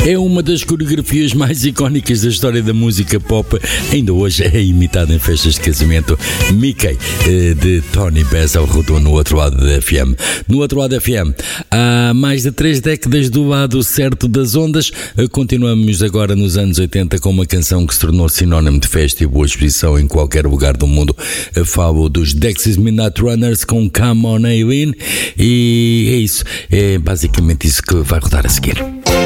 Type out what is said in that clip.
É uma das coreografias mais icónicas da história da música pop. Ainda hoje é imitada em festas de casamento. Mickey, de Tony Basil, rodou no outro lado da FM. No outro lado da FM, há mais de 3 décadas do lado certo das ondas. Continuamos agora nos anos 80 com uma canção que se tornou sinónimo de festa e boa exposição em qualquer lugar do mundo. Falo dos Dexys Midnight Runners com Come On Aileen. E é isso, é basicamente isso que vai rodar a seguir.